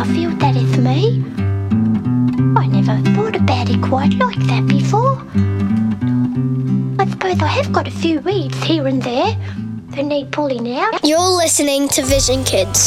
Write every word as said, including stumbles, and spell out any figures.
feel that is me. I never thought about it quite like that before. I suppose I have got a few weeds here and there that need pulling out. You're listening to Vision Kids.